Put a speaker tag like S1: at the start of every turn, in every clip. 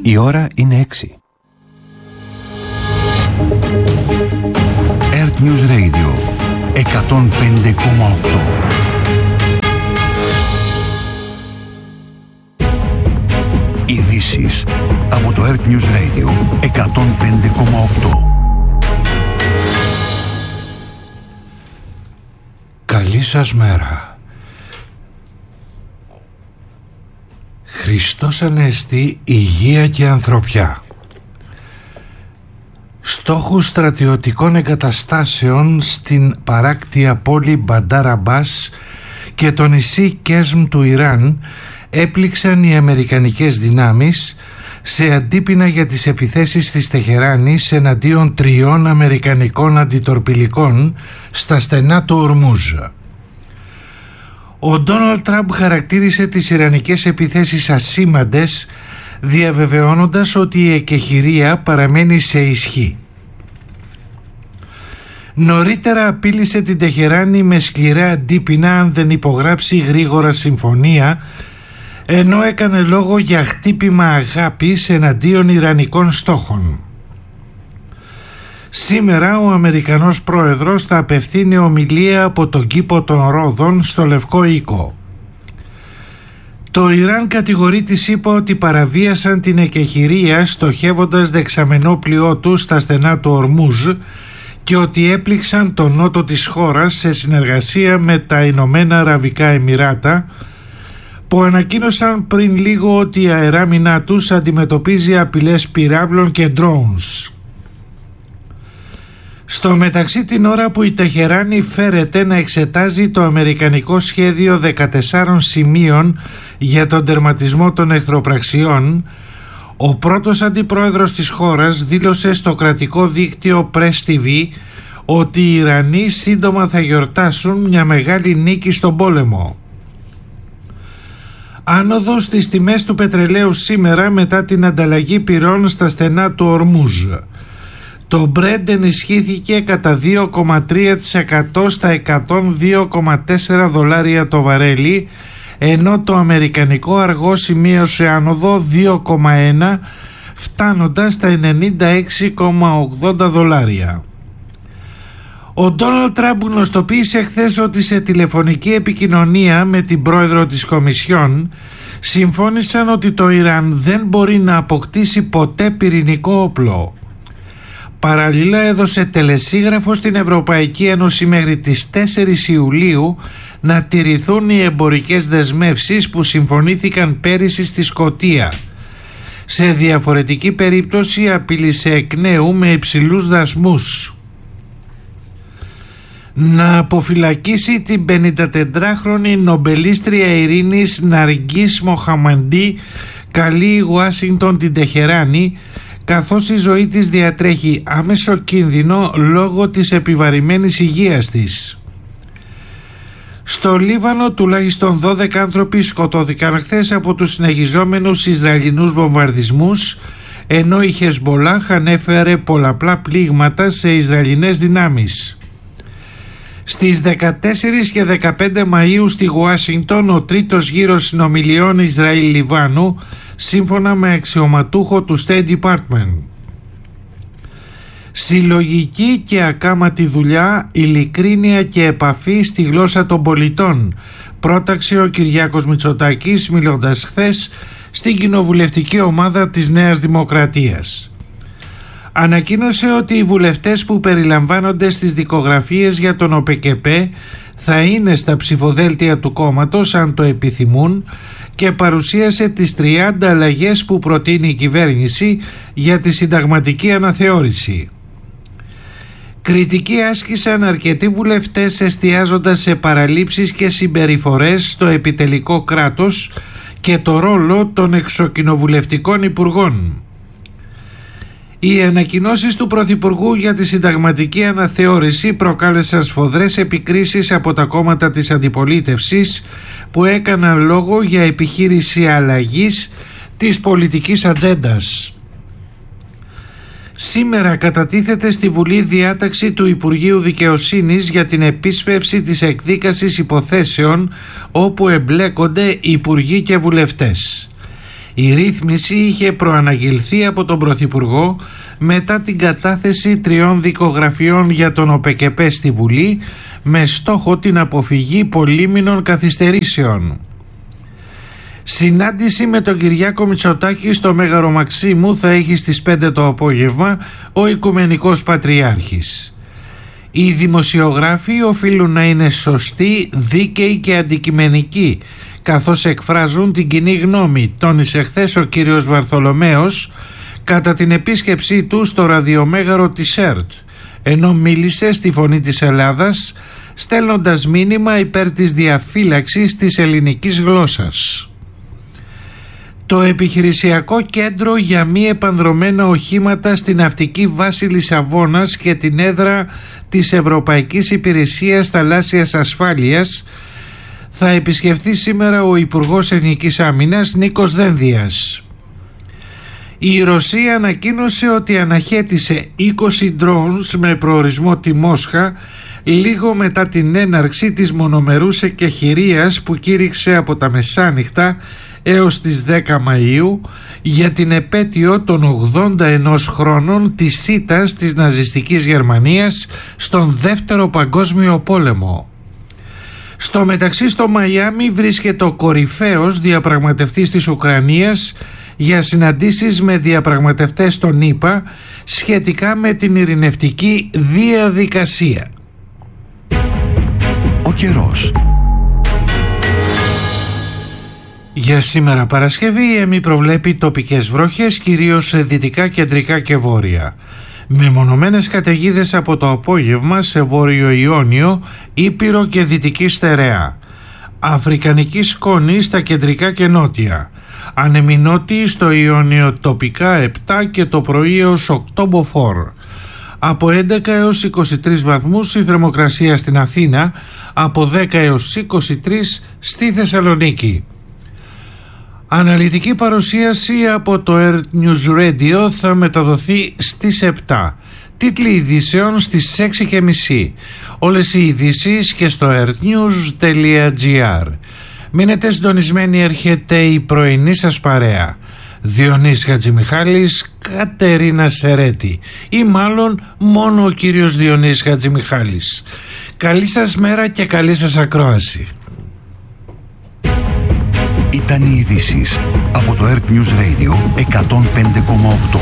S1: Η ώρα είναι 6. Earth News Radio 105,8. Ειδήσεις από το Earth News Radio 105,8.
S2: Καλή σας μέρα. Χριστός Ανέστη, υγεία και ανθρωπιά. Στόχους στρατιωτικών εγκαταστάσεων στην παράκτια πόλη Μπαντάρ Αμπάς και το νησί Κέσμ του Ιράν έπληξαν οι αμερικανικές δυνάμεις σε αντίπεινα για τις επιθέσεις της Τεχεράνης εναντίον 3 αμερικανικών αντιτορπιλικών στα στενά του Ορμούζ. Ο Ντόναλντ Τραμπ χαρακτήρισε τις ιρανικές επιθέσεις ασήμαντες, διαβεβαιώνοντας ότι η εκεχηρία παραμένει σε ισχύ. Νωρίτερα απείλησε την Τεχεράνη με σκληρά αντίπεινα αν δεν υπογράψει γρήγορα συμφωνία, ενώ έκανε λόγο για χτύπημα αγάπης εναντίον ιρανικών στόχων. Σήμερα ο Αμερικανός πρόεδρος θα απευθύνει ομιλία από τον κήπο των Ρόδων στο Λευκό Οίκο. Το Ιράν κατηγορεί τη ΗΠΑ ότι παραβίασαν την εκεχηρία στοχεύοντας δεξαμενόπλοιό του στα στενά του Ορμούζ και ότι έπληξαν τον νότο της χώρας σε συνεργασία με τα Ηνωμένα Αραβικά Εμιράτα, που ανακοίνωσαν πριν λίγο ότι η αεράμινά τους αντιμετωπίζει απειλές πυράβλων και drones. Στο μεταξύ, την ώρα που η Τεχεράνη φέρεται να εξετάζει το αμερικανικό σχέδιο 14 σημείων για τον τερματισμό των εχθροπραξιών, ο πρώτος αντιπρόεδρος της χώρας δήλωσε στο κρατικό δίκτυο Press TV ότι οι Ιρανοί σύντομα θα γιορτάσουν μια μεγάλη νίκη στον πόλεμο. Άνοδος στις τιμές του πετρελαίου σήμερα μετά την ανταλλαγή πυρών στα στενά του Ορμούζ. Το Brent ενισχύθηκε κατά 2,3% στα $102,4 το βαρέλι, ενώ το αμερικανικό αργό σημείωσε άνοδο 2,1 φτάνοντας στα $96,80. Ο Ντόναλντ Τραμπ γνωστοποίησε χθες ότι σε τηλεφωνική επικοινωνία με την πρόεδρο της Κομισιόν συμφώνησαν ότι το Ιράν δεν μπορεί να αποκτήσει ποτέ πυρηνικό όπλο. Παραλλήλα έδωσε τελεσίγραφο στην Ευρωπαϊκή Ένωση μέχρι τις 4 Ιουλίου να τηρηθούν οι εμπορικές δεσμεύσεις που συμφωνήθηκαν πέρυσι στη Σκωτία. Σε διαφορετική περίπτωση απείλησε εκ νέου με υψηλούς δασμούς να αποφυλακίσει την 54χρονη νομπελίστρια ειρήνης Ναργκίς Μοχαμαντή, καλεί η Ουάσιγκτον την Τεχεράνη, καθώς η ζωή της διατρέχει άμεσο κίνδυνο λόγω της επιβαρημένης υγείας της. Στο Λίβανο τουλάχιστον 12 άνθρωποι σκοτώθηκαν χθες από τους συνεχιζόμενους Ισραηλινούς βομβαρδισμούς, ενώ η Χεσμπολάχ ανέφερε πολλαπλά πλήγματα σε Ισραηλινές δυνάμεις. Στις 14 και 15 Μαΐου στη Ουάσιγκτον ο τρίτος γύρος συνομιλιών Ισραήλ-Λιβάνου, σύμφωνα με αξιωματούχο του State Department. Συλλογική και ακάματη δουλειά, ειλικρίνεια και επαφή στη γλώσσα των πολιτών, πρόταξε ο Κυριάκος Μητσοτάκης μιλώντας χθες στην κοινοβουλευτική ομάδα της Νέας Δημοκρατίας. Ανακοίνωσε ότι οι βουλευτές που περιλαμβάνονται στις δικογραφίες για τον ΟΠΕΚΕΠΕ θα είναι στα ψηφοδέλτια του κόμματος αν το επιθυμούν και παρουσίασε τις 30 αλλαγές που προτείνει η κυβέρνηση για τη συνταγματική αναθεώρηση. Κριτική άσκησαν αρκετοί βουλευτές εστιάζοντας σε παραλήψεις και συμπεριφορές στο επιτελικό κράτος και το ρόλο των εξοκοινοβουλευτικών υπουργών. Οι ανακοινώσεις του Πρωθυπουργού για τη συνταγματική αναθεώρηση προκάλεσαν σφοδρές επικρίσεις από τα κόμματα της αντιπολίτευσης που έκαναν λόγο για επιχείρηση αλλαγής της πολιτικής ατζέντας. Σήμερα κατατίθεται στη Βουλή διάταξη του Υπουργείου Δικαιοσύνης για την επίσπευση της εκδίκασης υποθέσεων όπου εμπλέκονται υπουργοί και βουλευτές. Η ρύθμιση είχε προαναγγελθεί από τον Πρωθυπουργό μετά την κατάθεση 3 δικογραφιών για τον ΟΠΕΚΕΠΕ στη Βουλή με στόχο την αποφυγή πολύμηνων καθυστερήσεων. Συνάντηση με τον Κυριάκο Μητσοτάκη στο Μέγαρο Μαξίμου θα έχει στις 5 το απόγευμα ο Οικουμενικός Πατριάρχης. Οι δημοσιογράφοι οφείλουν να είναι σωστοί, δίκαιοι και αντικειμενικοί, καθώς εκφράζουν την κοινή γνώμη, τόνισε χθες ο κύριος Βαρθολομέος κατά την επίσκεψή του στο ραδιομέγαρο της ΕΡΤ, ενώ μίλησε στη Φωνή της Ελλάδας στέλνοντας μήνυμα υπέρ της διαφύλαξης της ελληνικής γλώσσας. Το επιχειρησιακό κέντρο για μη επανδρωμένα οχήματα στην ναυτική βάση Λισαβόνας και την έδρα της Ευρωπαϊκής Υπηρεσίας Θαλάσσιας Ασφάλειας θα επισκεφθεί σήμερα ο Υπουργός Εθνικής Άμυνας Νίκος Δένδιας. Η Ρωσία ανακοίνωσε ότι αναχέτησε 20 drones με προορισμό τη Μόσχα λίγο μετά την έναρξη της μονομερούς εκεχηρίας που κήρυξε από τα μεσάνυχτα έως τις 10 Μαΐου για την επέτειο των 81 χρόνων της ήττας της ναζιστικής Γερμανίας στον Δεύτερο Παγκόσμιο Πόλεμο. Στο μεταξύ στο Μαϊάμι βρίσκεται ο κορυφαίος διαπραγματευτής της Ουκρανίας για συναντήσεις με διαπραγματευτές των ΗΠΑ σχετικά με την ειρηνευτική διαδικασία.
S1: Ο καιρός.
S2: Για σήμερα Παρασκευή η ΕΜΗ προβλέπει τοπικές βροχές κυρίως σε δυτικά, κεντρικά και βόρεια. Με μονομένες καταιγίδες από το απόγευμα σε βόρειο Ιόνιο, Ήπειρο και δυτική Στερεά. Αφρικανική σκόνη στα κεντρικά και νότια. Ανεμινότη στο Ιόνιο τοπικά 7 και το πρωί έως 8 μποφόρ. Από 11 έως 23 βαθμούς η θερμοκρασία στην Αθήνα, από 10 έως 23 στη Θεσσαλονίκη. Αναλυτική παρουσίαση από το Earth News Radio θα μεταδοθεί στις 7. Τίτλοι ειδήσεων στις 6:30. Όλες οι ειδήσεις και στο earthnews.gr. Μείνετε συντονισμένοι, έρχεται η πρωινή σας παρέα. Διονύσης Χατζημιχάλης, Κατερίνα Σερέτη ή μάλλον μόνο ο κύριος Διονύσης Χατζημιχάλης. Καλή σας μέρα και καλή σας ακρόαση.
S1: Ήταν οι ειδήσεις από το Earth News Radio 105,8.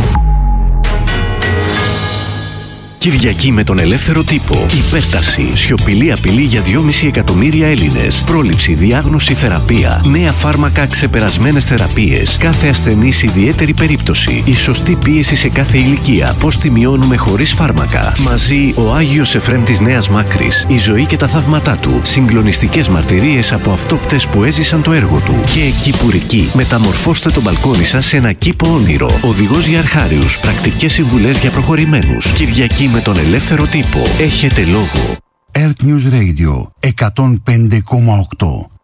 S3: Κυριακή με τον ελεύθερο τύπο. Υπέρταση. Σιωπηλή απειλή για 2,5 εκατομμύρια Έλληνες. Πρόληψη, διάγνωση, θεραπεία. Νέα φάρμακα, ξεπερασμένες θεραπείες. Κάθε ασθενής ιδιαίτερη περίπτωση. Η σωστή πίεση σε κάθε ηλικία. Πώς τη μειώνουμε χωρίς φάρμακα. Μαζί ο Άγιος Εφρέμ της Νέας Μάκρης. Η ζωή και τα θαύματά του. Συγκλονιστικές μαρτυρίες από αυτόπτες που έζησαν το έργο του. Και κυπουρική. Μεταμορφώστε το μπαλκόνι σας σε ένα κήπο όνειρο. Οδηγός για αρχάριους. Πρακτικές συμβουλές για προχωρημένους. Κυριακή με τον ελεύθερο τύπο. Έχετε λόγο.
S1: Earth News Radio 105,8.